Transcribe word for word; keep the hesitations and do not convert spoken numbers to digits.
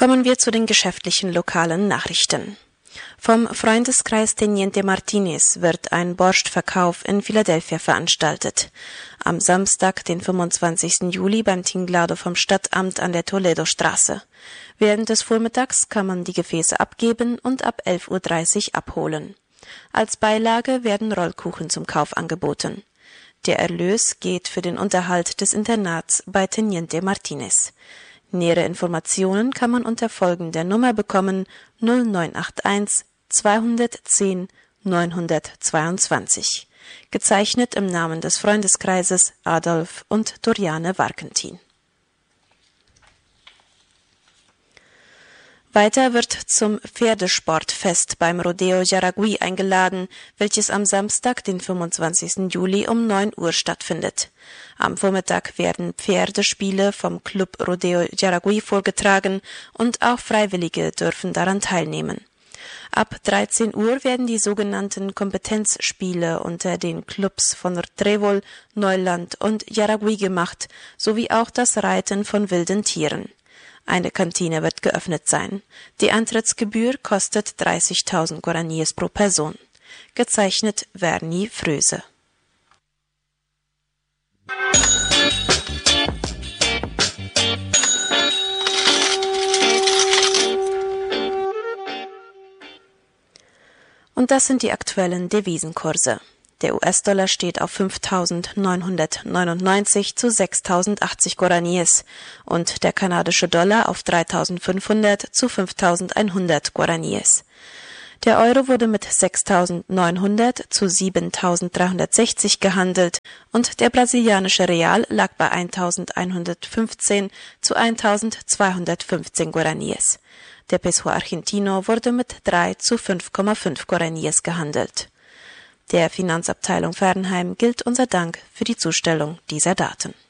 Kommen wir zu den geschäftlichen lokalen Nachrichten. Vom Freundeskreis Teniente Martinez wird ein Borschtverkauf in Philadelphia veranstaltet. Am Samstag, den fünfundzwanzigsten Juli, beim Tinglado vom Stadtamt an der Toledo-Straße. Während des Vormittags kann man die Gefäße abgeben und ab elf Uhr dreißig abholen. Als Beilage werden Rollkuchen zum Kauf angeboten. Der Erlös geht für den Unterhalt des Internats bei Teniente Martinez. Nähere Informationen kann man unter folgender Nummer bekommen: null neun acht eins zweihundertzehn neunhundertzweiundzwanzig. Gezeichnet im Namen des Freundeskreises Adolf und Doriane Warkentin. Weiter wird zum Pferdesportfest beim Rodeo Yaracuy eingeladen, welches am Samstag, den fünfundzwanzigsten Juli um neun Uhr stattfindet. Am Vormittag werden Pferdespiele vom Club Rodeo Yaracuy vorgetragen und auch Freiwillige dürfen daran teilnehmen. Ab dreizehn Uhr werden die sogenannten Kompetenzspiele unter den Clubs von Trevol, Neuland und Yaracuy gemacht, sowie auch das Reiten von wilden Tieren. Eine Kantine wird geöffnet sein. Die Eintrittsgebühr kostet dreißigtausend Guaraníes pro Person. Gezeichnet Verni Fröse. Und das sind die aktuellen Devisenkurse. Der U S-Dollar steht auf fünftausendneunhundertneunundneunzig zu sechstausendachtzig Guaraníes und der kanadische Dollar auf dreitausendfünfhundert zu fünftausendeinhundert Guaraníes. Der Euro wurde mit sechstausendneunhundert zu siebentausenddreihundertsechzig gehandelt und der brasilianische Real lag bei eintausendeinhundertfünfzehn zu eintausendzweihundertfünfzehn Guaraníes. Der Peso Argentino wurde mit drei zu fünf Komma fünf Guaraníes gehandelt. Der Finanzabteilung Fernheim gilt unser Dank für die Zustellung dieser Daten.